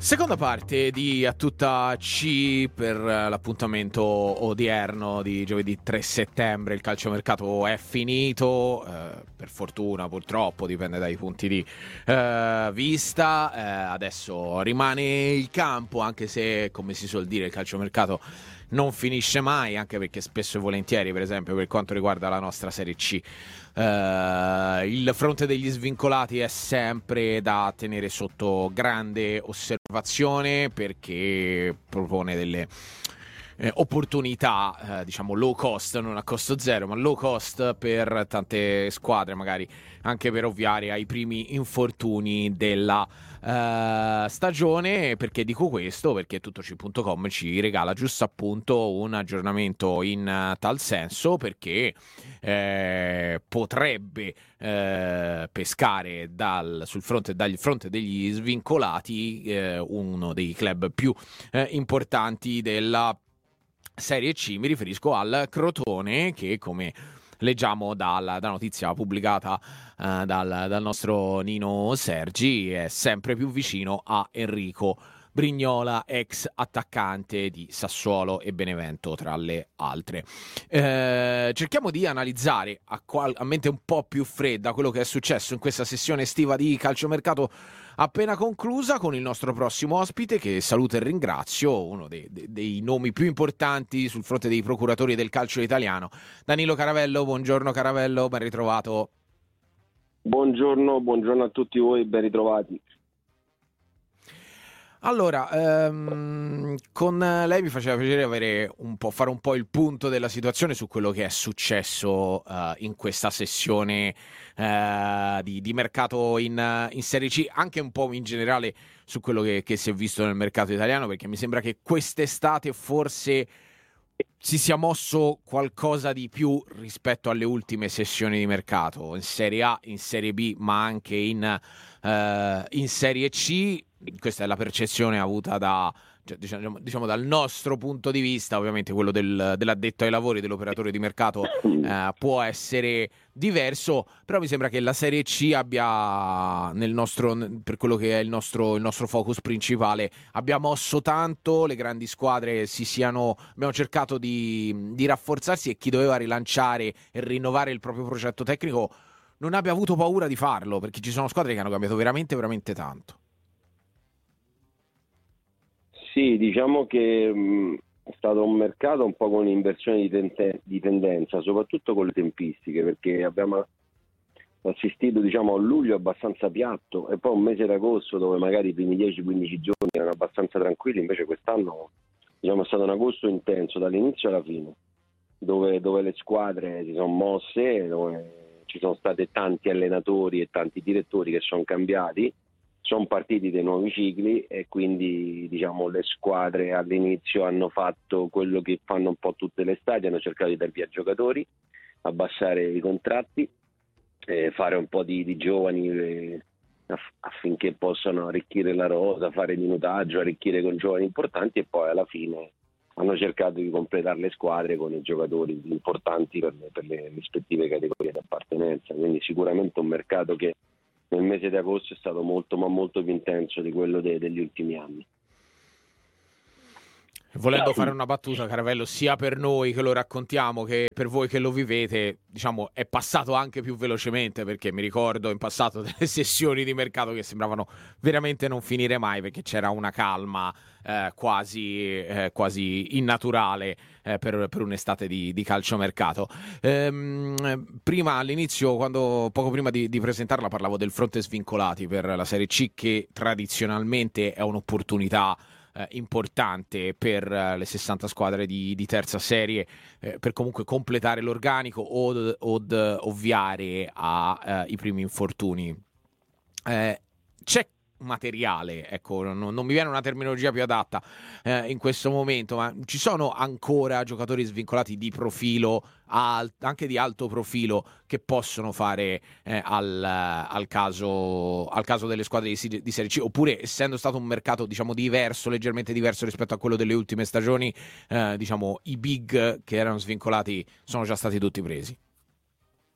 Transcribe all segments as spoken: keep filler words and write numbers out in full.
Seconda parte di A Tutta C per l'appuntamento odierno di giovedì tre settembre. Il calciomercato è finito, eh, per fortuna, purtroppo, dipende dai punti di eh, vista. Eh, adesso rimane il campo, anche se, come si suol dire, il calciomercato non finisce mai, anche perché spesso e volentieri, per esempio, per quanto riguarda la nostra Serie C, Uh, il fronte degli svincolati è sempre da tenere sotto grande osservazione, perché propone delle eh, opportunità, eh, diciamo low cost, non a costo zero, ma low cost per tante squadre, magari anche per ovviare ai primi infortuni della uh, stagione. Perché dico questo? Perché tuttoci punto com ci regala giusto appunto un aggiornamento in uh, tal senso, perché eh, potrebbe eh, pescare dal, sul fronte, dal fronte degli svincolati eh, uno dei club più eh, importanti della Serie C. Mi riferisco al Crotone, che, come leggiamo dalla, dalla notizia pubblicata uh, dal, dal nostro Nino Sergi, è sempre più vicino a Enrico Brignola, ex attaccante di Sassuolo e Benevento, tra le altre. Eh, cerchiamo di analizzare a, qual- a mente un po' più fredda quello che è successo in questa sessione estiva di calciomercato appena conclusa, con il nostro prossimo ospite, che saluto e ringrazio, uno dei, dei, dei nomi più importanti sul fronte dei procuratori del calcio italiano, Danilo Caravello. Buongiorno Caravello, ben ritrovato. Buongiorno, buongiorno a tutti voi, ben ritrovati. Allora, ehm, con lei mi faceva piacere avere un po', fare un po' il punto della situazione su quello che è successo uh, in questa sessione uh, di, di mercato in, in Serie C, anche un po' in generale su quello che, che si è visto nel mercato italiano, perché mi sembra che quest'estate forse si sia mosso qualcosa di più rispetto alle ultime sessioni di mercato, in Serie A, in Serie B, ma anche in, uh, in Serie C. Questa è la percezione avuta da, cioè, diciamo, diciamo dal nostro punto di vista. Ovviamente quello del, dell'addetto ai lavori, dell'operatore di mercato eh, può essere diverso, però mi sembra che la Serie C abbia, nel nostro, per quello che è il nostro, il nostro focus principale, abbia mosso tanto, le grandi squadre si siano, abbiamo cercato di, di rafforzarsi, e chi doveva rilanciare e rinnovare il proprio progetto tecnico non abbia avuto paura di farlo, perché ci sono squadre che hanno cambiato veramente veramente tanto. Sì, diciamo che mh, è stato un mercato un po' con inversione di, tente- di tendenza, soprattutto con le tempistiche, perché abbiamo assistito, diciamo, a un luglio abbastanza piatto e poi un mese d'agosto dove magari i primi dieci quindici giorni erano abbastanza tranquilli. Invece quest'anno, diciamo, è stato un agosto intenso dall'inizio alla fine, dove, dove le squadre si sono mosse, dove ci sono stati tanti allenatori e tanti direttori che sono cambiati. Sono partiti dei nuovi cicli e quindi, diciamo, le squadre all'inizio hanno fatto quello che fanno un po' tutte le estati, hanno cercato di dar via giocatori, abbassare i contratti, eh, fare un po' di, di giovani eh, aff- affinché possano arricchire la rosa, fare minutaggio, arricchire con giovani importanti, e poi alla fine hanno cercato di completare le squadre con i giocatori importanti per le, per le rispettive categorie di appartenenza. Quindi sicuramente un mercato che nel mese di agosto è stato molto ma molto più intenso di quello de- degli ultimi anni. Volendo fare una battuta, Caravello, sia per noi che lo raccontiamo che per voi che lo vivete, diciamo, è passato anche più velocemente, perché mi ricordo in passato delle sessioni di mercato che sembravano veramente non finire mai, perché c'era una calma eh, quasi, eh, quasi innaturale eh, per, per un'estate di, di calciomercato. Ehm, prima, all'inizio, quando poco prima di, di presentarla, parlavo del fronte svincolati per la Serie C, che tradizionalmente è un'opportunità Eh, importante per eh, le sessanta squadre di, di terza serie, eh, per comunque completare l'organico o od, ovviare ai eh, primi infortuni. Eh, c'è materiale, ecco, non, non mi viene una terminologia più adatta eh, in questo momento, ma ci sono ancora giocatori svincolati di profilo, al, anche di alto profilo, che possono fare eh, al, al, caso, al caso delle squadre di, di Serie C, oppure, essendo stato un mercato, diciamo, diverso, leggermente diverso rispetto a quello delle ultime stagioni, eh, diciamo, i big che erano svincolati sono già stati tutti presi?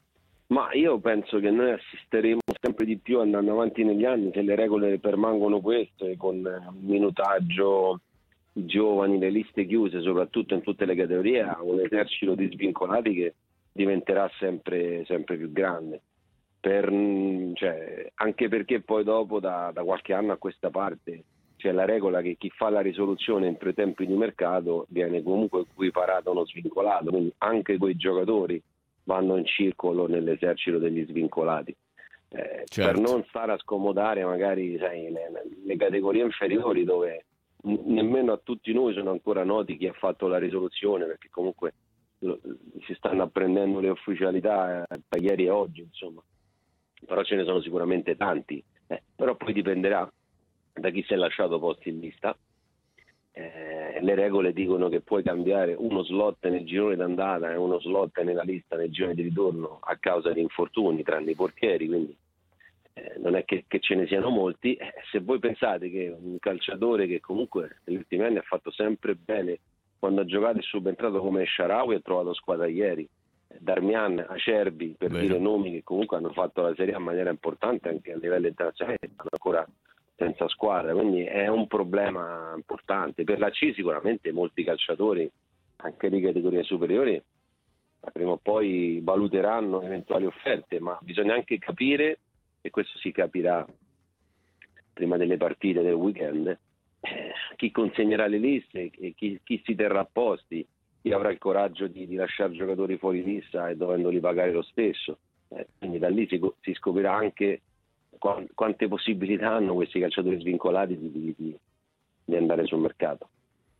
Ma io penso che noi assisteremo sempre di più andando avanti negli anni, se le regole permangono queste, con il minutaggio, i giovani, le liste chiuse, soprattutto in tutte le categorie, a un esercito di svincolati che diventerà sempre, sempre più grande. Per, cioè, anche perché poi dopo, da, da qualche anno a questa parte, c'è la regola che chi fa la risoluzione entro i tempi di mercato viene comunque equiparato a uno svincolato, quindi anche quei giocatori vanno in circolo nell'esercito degli svincolati, eh, Certo. per non stare a scomodare magari sai, le, le categorie inferiori dove n- nemmeno a tutti noi sono ancora noti chi ha fatto la risoluzione, perché comunque lo, si stanno apprendendo le ufficialità eh, da ieri e oggi, insomma, però ce ne sono sicuramente tanti, eh, però poi dipenderà da chi si è lasciato posto in lista. Eh, le regole dicono che puoi cambiare uno slot nel girone d'andata e uno slot nella lista nel girone di ritorno a causa di infortuni, tranne i portieri, quindi eh, non è che, che ce ne siano molti. Eh, se voi pensate che un calciatore che comunque negli ultimi anni ha fatto sempre bene, quando ha giocato è subentrato come Shaarawy, ha trovato squadra ieri, Darmian, Acerbi, per Vero. dire nomi che comunque hanno fatto la Serie A in maniera importante anche a livello internazionale, stanno ancora senza squadra, quindi è un problema importante. Per la C sicuramente molti calciatori, anche di categorie superiori, prima o poi valuteranno eventuali offerte, ma bisogna anche capire, e questo si capirà prima delle partite del weekend, eh, chi consegnerà le liste e chi, chi si terrà a posti, chi avrà il coraggio di, di lasciare giocatori fuori lista e dovendoli pagare lo stesso. Eh, quindi da lì si, si scoprirà anche quante possibilità hanno questi calciatori svincolati di, di, di andare sul mercato.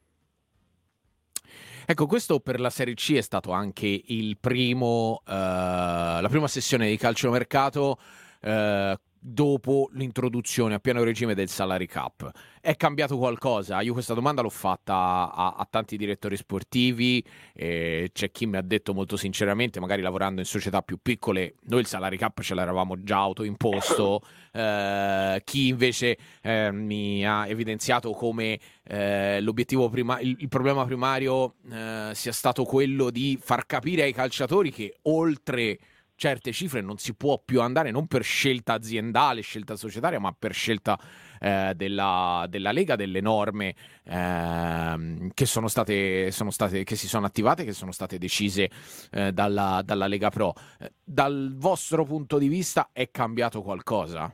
Ecco, questo per la Serie C è stato anche il primo, eh, la prima sessione di calciomercato eh, dopo l'introduzione a pieno regime del salary cap. È cambiato qualcosa? Io questa domanda l'ho fatta a, a tanti direttori sportivi, e c'è chi mi ha detto molto sinceramente, magari lavorando in società più piccole, noi il salary cap ce l'eravamo già autoimposto, eh, chi invece eh, mi ha evidenziato come eh, l'obiettivo prima, il, il problema primario eh, sia stato quello di far capire ai calciatori che oltre certe cifre non si può più andare, non per scelta aziendale, scelta societaria, ma per scelta eh, della, della Lega, delle norme eh, che sono state, sono state, che si sono attivate, che sono state decise eh, dalla, dalla Lega Pro. Eh, dal vostro punto di vista è cambiato qualcosa?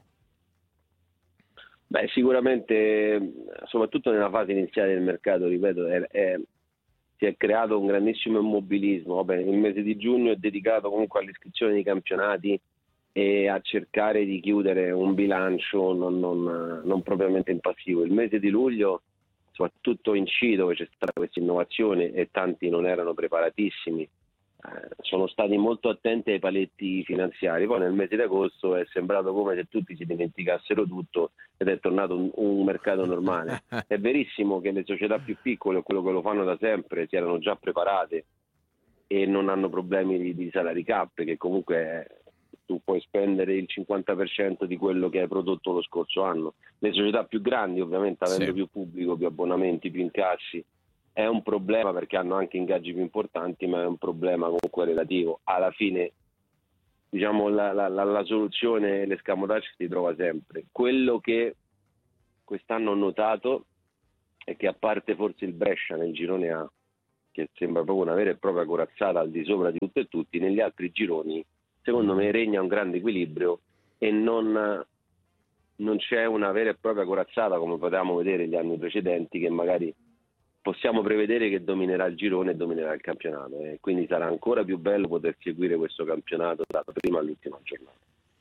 Beh, sicuramente, soprattutto nella fase iniziale del mercato, ripeto, è, è, si è creato un grandissimo immobilismo. Vabbè, il mese di giugno è dedicato comunque all'iscrizione dei campionati e a cercare di chiudere un bilancio non, non, non propriamente in passivo. Il mese di luglio, soprattutto in C, dove c'è stata questa innovazione e tanti non erano preparatissimi, eh, sono stati molto attenti ai paletti finanziari. Poi nel mese di agosto è sembrato come se tutti si dimenticassero tutto ed è tornato un, un mercato normale. È verissimo che le società più piccole o quello che lo fanno da sempre si erano già preparate e non hanno problemi di, di salary cap, che comunque eh, tu puoi spendere il cinquanta per cento di quello che hai prodotto lo scorso anno. Le società più grandi, ovviamente, avendo Sì. più pubblico, più abbonamenti, più incassi, è un problema perché hanno anche ingaggi più importanti, ma è un problema comunque relativo. Alla fine, diciamo, la, la, la, la soluzione, l'escamotage si trova sempre. Quello che quest'anno ho notato è che, a parte forse il Brescia nel girone A, che sembra proprio una vera e propria corazzata al di sopra di tutto e tutti, negli altri gironi secondo me regna un grande equilibrio e non, non c'è una vera e propria corazzata come potevamo vedere gli anni precedenti, che magari possiamo prevedere che dominerà il girone e dominerà il campionato, e quindi sarà ancora più bello poter seguire questo campionato dalla prima all'ultima giornata.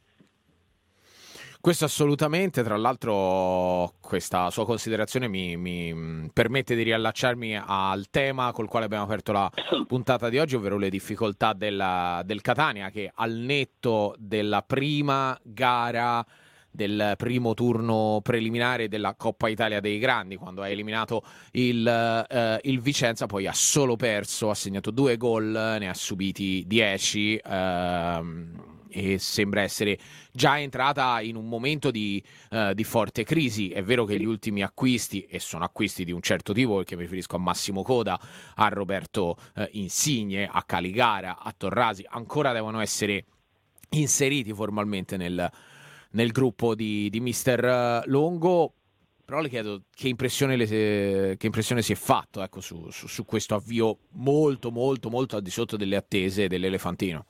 Questo assolutamente, tra l'altro questa sua considerazione mi, mi permette di riallacciarmi al tema col quale abbiamo aperto la puntata di oggi, ovvero le difficoltà della, del Catania, che al netto della prima gara del primo turno preliminare della Coppa Italia dei Grandi, quando ha eliminato il, eh, il Vicenza, poi ha solo perso, ha segnato due gol, ne ha subiti dieci, ehm, e sembra essere già entrata in un momento di, uh, di forte crisi. È vero che gli ultimi acquisti, e sono acquisti di un certo tipo, perché mi riferisco a Massimo Coda, a Roberto uh, Insigne, a Caligara, a Torrasi, ancora devono essere inseriti formalmente nel, nel gruppo di, di mister Longo. Però le chiedo che impressione, le, che impressione si è fatto, ecco, su, su, su questo avvio molto molto molto al di sotto delle attese dell'Elefantino.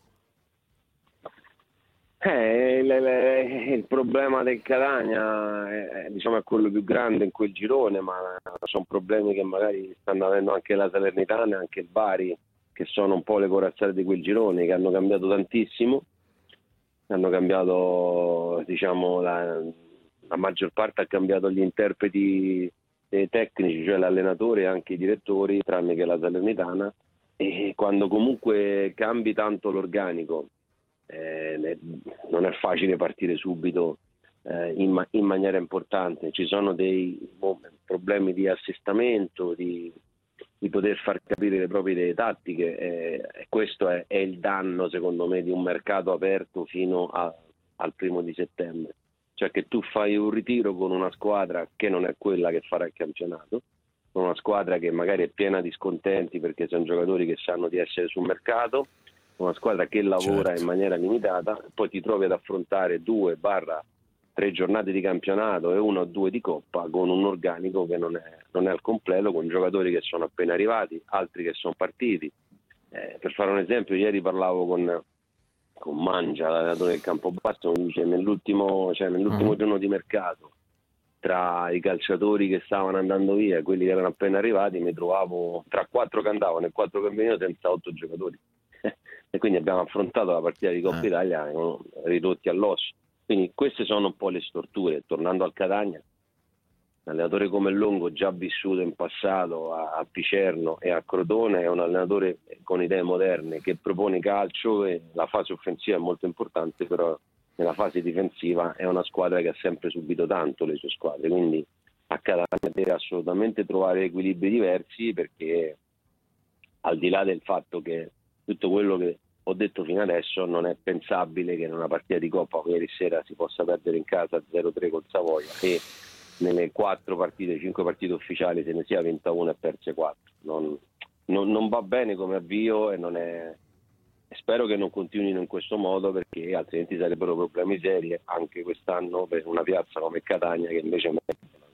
Eh, il, il, il problema del Catania è, diciamo, è quello più grande in quel girone, ma sono problemi che magari stanno avendo anche la Salernitana e anche il Bari, che sono un po' le corazzate di quel girone, che hanno cambiato tantissimo, hanno cambiato, diciamo, la, la maggior parte ha cambiato gli interpreti eh, tecnici, cioè l'allenatore e anche i direttori, tranne che la Salernitana, e quando comunque cambi tanto l'organico eh, non è facile partire subito eh, in, ma- in maniera importante. Ci sono dei boh, problemi di assestamento, di, di poter far capire le proprie idee tattiche, eh, e questo è, è il danno, secondo me, di un mercato aperto fino a, al primo di settembre. Cioè che tu fai un ritiro con una squadra che non è quella che farà il campionato, con una squadra che magari è piena di scontenti perché sono giocatori che sanno di essere sul mercato, una squadra che lavora Certo. in maniera limitata, poi ti trovi ad affrontare due barra tre giornate di campionato e una o due di Coppa con un organico che non è, non è al completo, con giocatori che sono appena arrivati, altri che sono partiti. Eh, per fare un esempio, ieri parlavo con, con Mangia, l'allenatore del Campobasso, mi dice nell'ultimo, cioè, nell'ultimo uh-huh. giorno di mercato, tra i calciatori che stavano andando via e quelli che erano appena arrivati, mi trovavo tra quattro che andavano e quattro che venivano senza otto giocatori. E quindi abbiamo affrontato la partita di Coppa Italia eh, ridotti all'osso. Quindi queste sono un po' le storture. Tornando al Catania, un allenatore come Longo, già vissuto in passato a, a Picerno e a Crotone, è un allenatore con idee moderne che propone calcio, e la fase offensiva è molto importante, però nella fase difensiva è una squadra che ha sempre subito tanto le sue squadre, quindi a Catania deve assolutamente trovare equilibri diversi, perché al di là del fatto che tutto quello che ho detto fino adesso, non è pensabile che in una partita di Coppa come ieri sera si possa perdere in casa zero tre col Savoia e nelle quattro partite, cinque partite ufficiali se ne sia vinta una e perse quattro. Non, non, non va bene come avvio e non è, spero che non continuino in questo modo, perché altrimenti sarebbero problemi seri anche quest'anno per una piazza come Catania, che invece è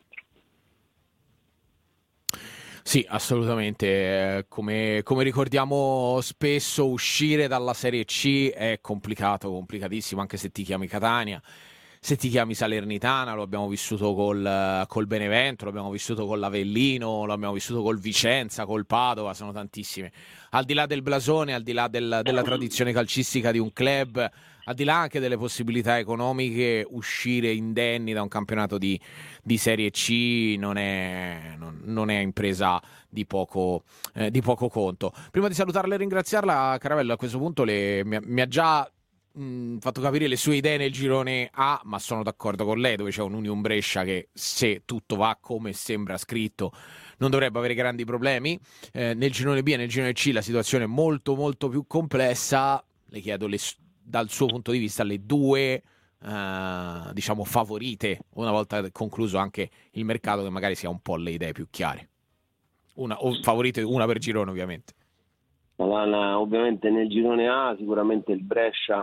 Sì, assolutamente. Come, come ricordiamo spesso, uscire dalla Serie C è complicato, complicatissimo, anche se ti chiami Catania, se ti chiami Salernitana. Lo abbiamo vissuto col, col Benevento, lo abbiamo vissuto con l'Avellino, lo abbiamo vissuto col Vicenza, col Padova, sono tantissime. Al di là del blasone, al di là del, della tradizione calcistica di un club, al di là anche delle possibilità economiche, uscire indenni da un campionato di, di Serie C non è, non, non è impresa di poco, eh, di poco conto. Prima di salutarla e ringraziarla, Caravello, a questo punto le, mi, mi ha già mh, fatto capire le sue idee nel girone A, ma sono d'accordo con lei, dove c'è un Union Brescia che, se tutto va come sembra scritto, non dovrebbe avere grandi problemi. Eh, nel girone B e nel girone C la situazione è molto molto più complessa. Le chiedo le, dal suo punto di vista le due uh, diciamo favorite, una volta concluso anche il mercato, che magari sia un po' le idee più chiare. Una, o favorite una per girone, ovviamente. Alana, ovviamente nel girone A sicuramente il Brescia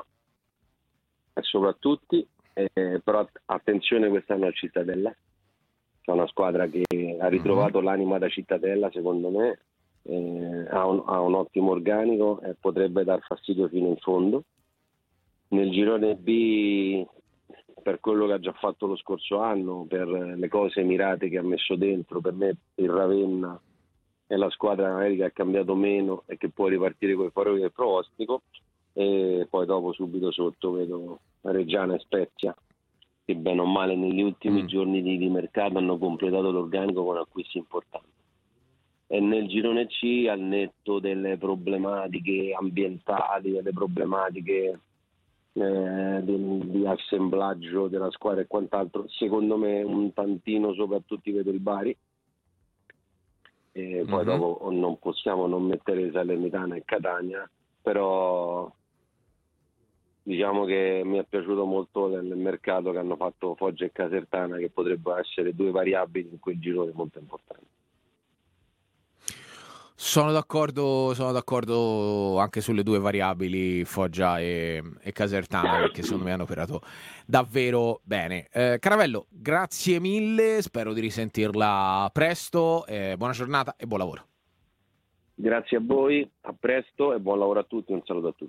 è soprattutto, eh, però attenzione quest'anno al Cittadella, che è una squadra che ha ritrovato mm-hmm. l'anima da Cittadella, secondo me, eh, ha, un, ha un ottimo organico e potrebbe dar fastidio fino in fondo. Nel girone B, per quello che ha già fatto lo scorso anno, per le cose mirate che ha messo dentro, per me il Ravenna è la squadra magari che ha cambiato meno e che può ripartire con i faroli del pronostico, e poi dopo subito sotto vedo Reggiana e Spezia, che bene o male negli ultimi mm. giorni di, di mercato hanno completato l'organico con acquisti importanti. E nel girone C, al netto delle problematiche ambientali, delle problematiche eh, di, di assemblaggio della squadra e quant'altro, secondo me un tantino soprattutto vedo il Bari. E poi mm-hmm. dopo non possiamo non mettere Salernitana e Catania, però diciamo che mi è piaciuto molto nel mercato che hanno fatto Foggia e Casertana, che potrebbero essere due variabili in quel girone molto importanti. Sono d'accordo, sono d'accordo anche sulle due variabili, Foggia e, e Casertana, perché secondo me hanno operato davvero bene. Eh, Caravello, grazie mille, spero di risentirla presto, eh, buona giornata e buon lavoro. Grazie a voi, a presto e buon lavoro a tutti, un saluto a tutti.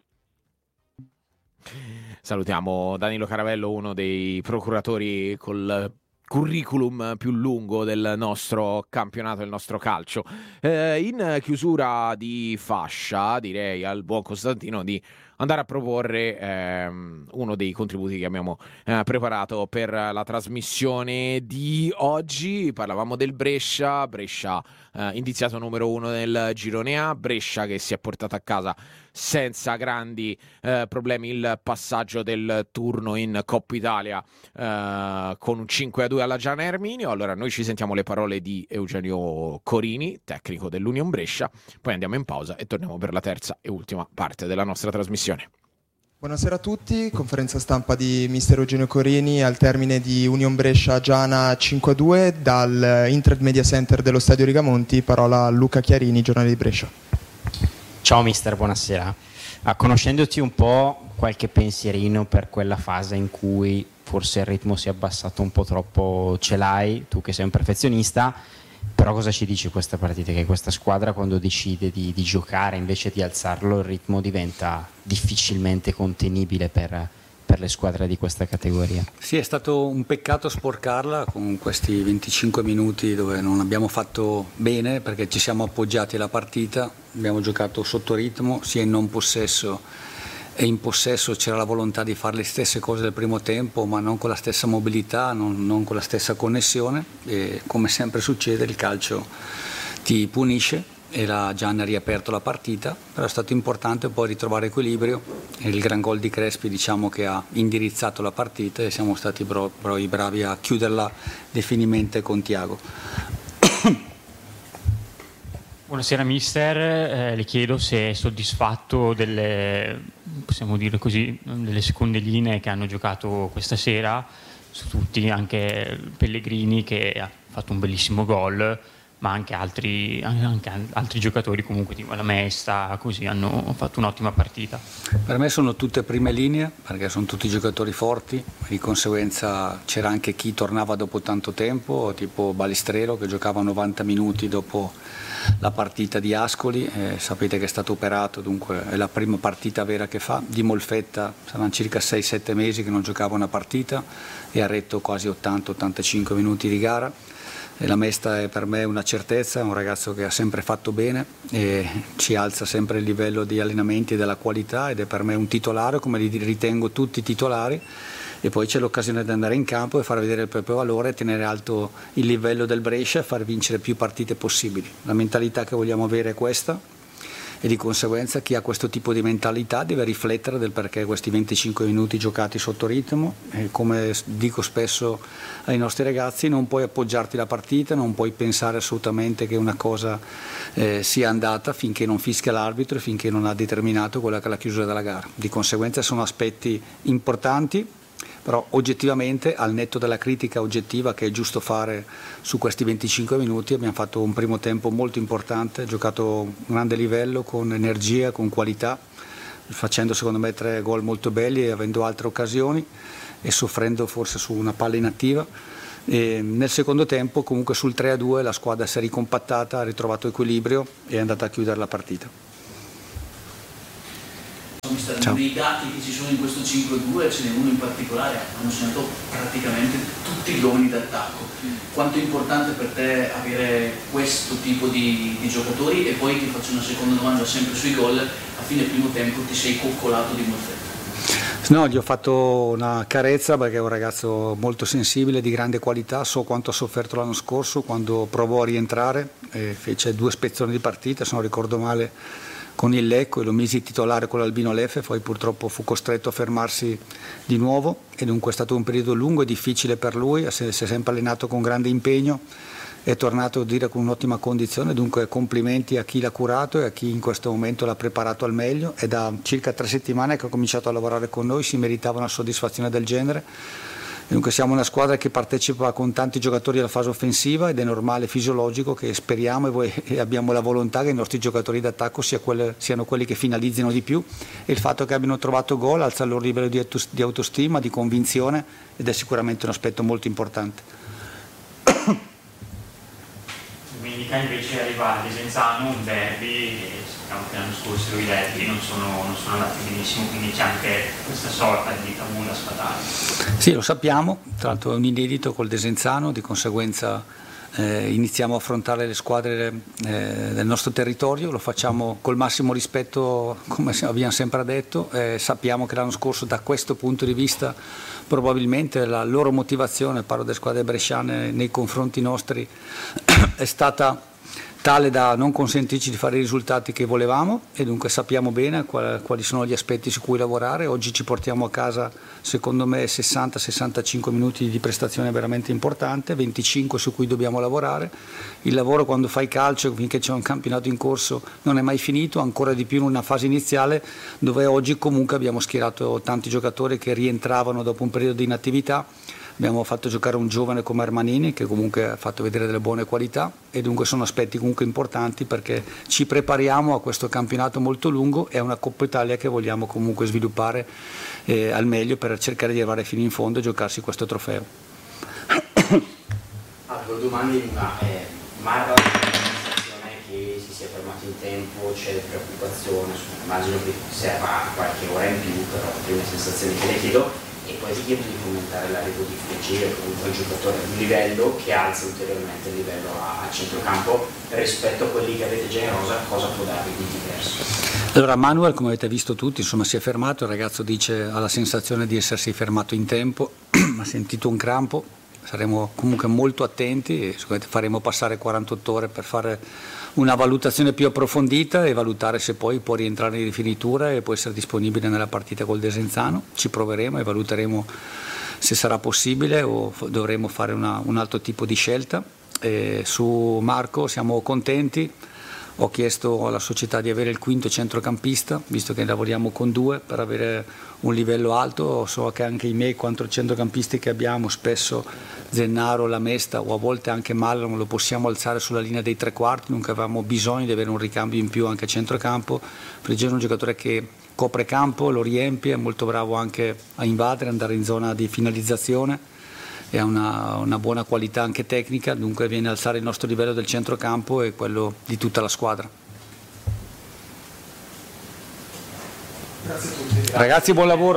Salutiamo Danilo Caravello, uno dei procuratori col curriculum più lungo del nostro campionato, del nostro calcio. Eh, in chiusura di fascia direi al buon Costantino di andare a proporre ehm, uno dei contributi che abbiamo eh, preparato per la trasmissione di oggi. Parlavamo del Brescia, Brescia eh, indiziato numero uno nel girone A, Brescia che si è portata a casa senza grandi eh, problemi il passaggio del turno in Coppa Italia eh, con un cinque a due alla Gian Erminio. Allora noi ci sentiamo le parole di Eugenio Corini, tecnico dell'Union Brescia, poi andiamo in pausa e torniamo per la terza e ultima parte della nostra trasmissione. Buonasera a tutti, conferenza stampa di mister Eugenio Corini al termine di Union Brescia Giana cinque a due dal Intrad Media Center dello Stadio Rigamonti. Parola a Luca Chiarini, giornale di Brescia. Ciao mister, buonasera. Ah, conoscendoti un po', qualche pensierino per quella fase in cui forse il ritmo si è abbassato un po' troppo, ce l'hai, tu che sei un perfezionista, però cosa ci dici questa partita? Che questa squadra quando decide di, di giocare invece di alzarlo il ritmo diventa difficilmente contenibile per, per le squadre di questa categoria. Sì, è stato un peccato sporcarla con questi venticinque minuti dove non abbiamo fatto bene perché ci siamo appoggiati alla partita, abbiamo giocato sotto ritmo sia in non possesso e in possesso, c'era la volontà di fare le stesse cose del primo tempo ma non con la stessa mobilità, non, non con la stessa connessione e come sempre succede il calcio ti punisce e la Gianna ha riaperto la partita, però è stato importante poi ritrovare equilibrio e il gran gol di Crespi diciamo che ha indirizzato la partita e siamo stati poi bravi a chiuderla definitivamente con Tiago. Buonasera mister, eh, le chiedo se è soddisfatto delle, possiamo dire così, delle seconde linee che hanno giocato questa sera, su tutti, anche Pellegrini che ha fatto un bellissimo gol, ma anche altri, anche altri giocatori comunque tipo la Mesta, così hanno fatto un'ottima partita. Per me sono tutte prime linee perché sono tutti giocatori forti, di conseguenza c'era anche chi tornava dopo tanto tempo, tipo Balistrero che giocava novanta minuti dopo la partita di Ascoli, eh, sapete che è stato operato, dunque è la prima partita vera che fa. Di Molfetta saranno circa sei sette mesi che non giocava una partita e ha retto quasi ottanta ottantacinque minuti di gara. E la Mesta è per me una certezza, è un ragazzo che ha sempre fatto bene e ci alza sempre il livello di allenamenti e della qualità ed è per me un titolare come li ritengo tutti titolari. E poi c'è l'occasione di andare in campo e far vedere il proprio valore, tenere alto il livello del Brescia e far vincere più partite possibili. La mentalità che vogliamo avere è questa e di conseguenza chi ha questo tipo di mentalità deve riflettere del perché questi venticinque minuti giocati sotto ritmo e come dico spesso ai nostri ragazzi non puoi appoggiarti la partita, non puoi pensare assolutamente che una cosa eh, sia andata finché non fischia l'arbitro e finché non ha determinato quella che è la chiusura della gara. Di conseguenza sono aspetti importanti, però oggettivamente al netto della critica oggettiva che è giusto fare su questi venticinque minuti abbiamo fatto un primo tempo molto importante, giocato a un grande livello con energia, con qualità, facendo secondo me tre gol molto belli e avendo altre occasioni e soffrendo forse su una palla inattiva. E nel secondo tempo comunque sul tre a due la squadra si è ricompattata, ha ritrovato equilibrio e è andata a chiudere la partita. Ciao. Dei dati che ci sono in questo cinque a due ce n'è uno in particolare, hanno segnato praticamente tutti gli uomini d'attacco. Quanto è importante per te avere questo tipo di, di giocatori? E poi ti faccio una seconda domanda sempre sui gol, a fine primo tempo ti sei coccolato di Molfetta? No, gli ho fatto una carezza perché è un ragazzo molto sensibile, di grande qualità, so quanto ha sofferto l'anno scorso quando provò a rientrare, e fece due spezzoni di partita, se non ricordo male con il Lecco e lo misi titolare con l'Albino Leffe, poi purtroppo fu costretto a fermarsi di nuovo e dunque è stato un periodo lungo e difficile per lui, si è sempre allenato con grande impegno, è tornato a dire con un'ottima condizione, dunque complimenti a chi l'ha curato e a chi in questo momento l'ha preparato al meglio. È da circa tre settimane che ha cominciato a lavorare con noi, si meritava una soddisfazione del genere Dunque siamo una squadra che partecipa con tanti giocatori alla fase offensiva ed è normale e fisiologico che speriamo e, voi, e abbiamo la volontà che i nostri giocatori d'attacco sia quelle, siano quelli che finalizzino di più, e il fatto che abbiano trovato gol alza il loro livello di, di autostima, di convinzione, ed è sicuramente un aspetto molto importante. Domenica invece arriva a Desenzano un derby, sappiamo che l'anno scorso i derby non sono, non sono andati benissimo, quindi c'è anche questa sorta di tabù da sfatare. Sì, lo sappiamo, tra l'altro è un inedito col Desenzano, di conseguenza eh, iniziamo a affrontare le squadre eh, del nostro territorio, lo facciamo col massimo rispetto, come abbiamo sempre detto, eh, sappiamo che l'anno scorso da questo punto di vista probabilmente la loro motivazione, parlo delle squadre bresciane, nei confronti nostri è stata tale da non consentirci di fare i risultati che volevamo, e dunque sappiamo bene quali, quali sono gli aspetti su cui lavorare. Oggi ci portiamo a casa secondo me sessanta sessantacinque minuti di prestazione veramente importante, venticinque su cui dobbiamo lavorare. Il lavoro quando fai calcio, finché c'è un campionato in corso, non è mai finito, ancora di più in una fase iniziale dove oggi comunque abbiamo schierato tanti giocatori che rientravano dopo un periodo di inattività. Abbiamo fatto giocare un giovane come Armanini che comunque ha fatto vedere delle buone qualità, e dunque sono aspetti comunque importanti perché ci prepariamo a questo campionato molto lungo e a una Coppa Italia che vogliamo comunque sviluppare eh, al meglio per cercare di arrivare fino in fondo e giocarsi questo trofeo. Ah, due domande, una eh, Marra, l'amministrazione che si sia fermato in tempo, c'è preoccupazione, immagino che serva qualche ora in più, però è una sensazione che le chiedo. E poi ti chiedo di commentare l'arrivo di Flegge, comunque un giocatore di livello che alza ulteriormente il livello a, a centrocampo rispetto a quelli che avete già in rosa, cosa può darvi di diverso? Allora Manuel, come avete visto tutti, insomma, si è fermato, il ragazzo dice ha la sensazione di essersi fermato in tempo, ha sentito un crampo, saremo comunque molto attenti e faremo passare quarantotto ore per fare una valutazione più approfondita e valutare se poi può rientrare in rifinitura e può essere disponibile nella partita col Desenzano. Ci proveremo e valuteremo se sarà possibile o dovremo fare una, un altro tipo di scelta. E su Marco siamo contenti. Ho chiesto alla società di avere il quinto centrocampista, visto che lavoriamo con due, per avere un livello alto. So che anche i miei quattro centrocampisti che abbiamo, spesso Zennaro, Lamesta o a volte anche Mallam, lo possiamo alzare sulla linea dei tre quarti, dunque avevamo bisogno di avere un ricambio in più anche a centrocampo. Fregeno è un giocatore che copre campo, lo riempie, è molto bravo anche a invadere, andare in zona di finalizzazione, e ha una, una buona qualità anche tecnica, dunque viene a alzare il nostro livello del centrocampo e quello di tutta la squadra. Grazie a tutti. Ragazzi, buon lavoro.